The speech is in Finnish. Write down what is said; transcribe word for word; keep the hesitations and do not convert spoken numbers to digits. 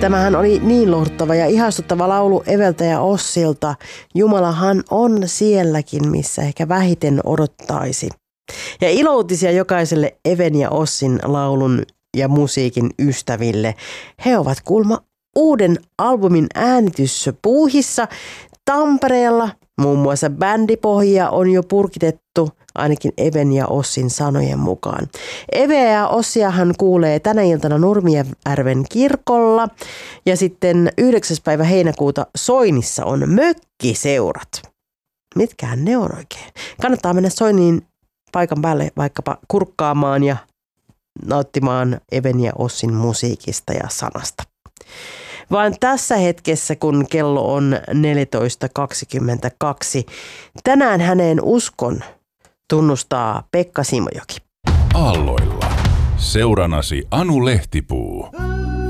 Tämähän oli niin lohduttava ja ihastuttava laulu Eveltä ja Ossilta. Jumalahan on sielläkin, missä ehkä vähiten odottaisi. Ja iloutisia jokaiselle Even ja Ossin laulun ja musiikin ystäville. He ovat kuulma uuden albumin äänityspuuhissa Tampereella. Muun muassa bändipohjia on jo purkitettu, ainakin Even ja Ossin sanojen mukaan. Eve ja Ossiahan kuulee tänä iltana Nurmijärven kirkolla. Ja sitten yhdeksäs päivä heinäkuuta Soinissa on mökkiseurat. Mitkään ne on oikein? Kannattaa mennä Soiniin paikan päälle vaikkapa kurkkaamaan ja nauttimaan Even ja Ossin musiikista ja sanasta. Vaan tässä hetkessä, kun kello on neljätoista kaksikymmentäkaksi, tänään häneen uskon tunnustaa Pekka Simojoki. Aalloilla. Seuranasi Anu Lehtipuu.